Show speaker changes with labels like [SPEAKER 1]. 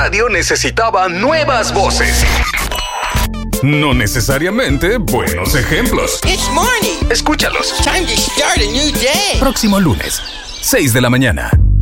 [SPEAKER 1] radio necesitaba nuevas voces. No necesariamente buenos ejemplos.
[SPEAKER 2] It's morning.
[SPEAKER 1] Escúchalos.
[SPEAKER 2] Time to start a new day.
[SPEAKER 1] Próximo lunes, 6 de la mañana.